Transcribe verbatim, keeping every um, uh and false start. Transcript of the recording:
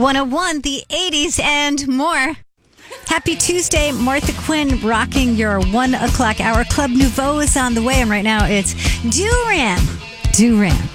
one oh one, the eighties, and more. Happy Tuesday. Martha Quinn rocking your one o'clock hour. Club Nouveau is on the way, and right now it's Duran. Duran.